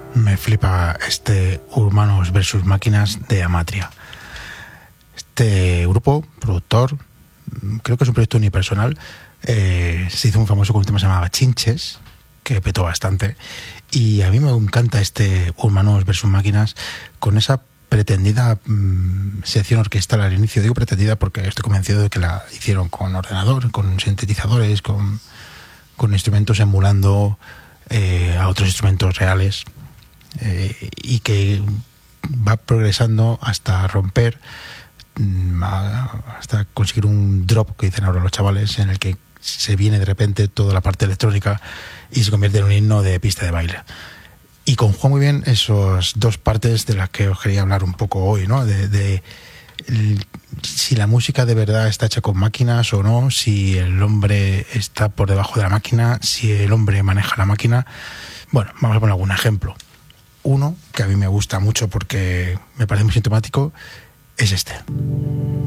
Me flipa este Humanos vs Máquinas de Amatria. Este grupo, productor, creo que es un proyecto unipersonal, se hizo muy famoso con un tema que se llamaba Chinches, que petó bastante, y a mí me encanta este Humanos vs Máquinas con esa pretendida sección orquestal al inicio. Digo pretendida porque estoy convencido de que la hicieron con ordenador, con sintetizadores, con instrumentos emulando a otros instrumentos reales, y que va progresando hasta romper, hasta conseguir un drop, que dicen ahora los chavales, en el que se viene de repente toda la parte electrónica y se convierte en un himno de pista de baile. Y conjuga muy bien esas dos partes de las que os quería hablar un poco hoy, ¿no? Si la música de verdad está hecha con máquinas o no, si el hombre está por debajo de la máquina, si el hombre maneja la máquina. Bueno, vamos a poner algún ejemplo. Uno que a mí me gusta mucho porque me parece muy sintomático es este.